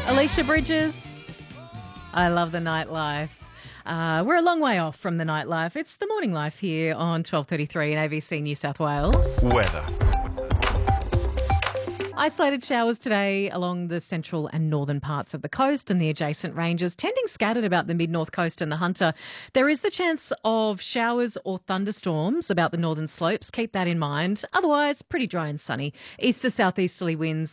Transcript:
Alicia Bridges, I love the nightlife. We're a long way off from the nightlife. It's the morning life here on 12:33 in ABC New South Wales. Weather. Isolated showers today along the central and northern parts of the coast and the adjacent ranges, tending scattered about the mid-north coast and the Hunter. There is the chance of showers or thunderstorms about the northern slopes. Keep that in mind. Otherwise, pretty dry and sunny. East to southeasterly winds